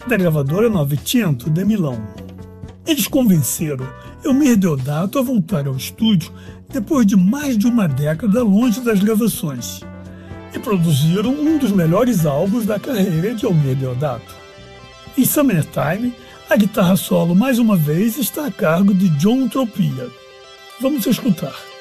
da gravadora Novecento de Milão. Eles convenceram Eumir Deodato a voltar ao estúdio depois de mais de uma década longe das gravações e produziram um dos melhores álbuns da carreira de Eumir Deodato. Em Summertime, a guitarra solo mais uma vez está a cargo de John Tropia. Vamos escutar.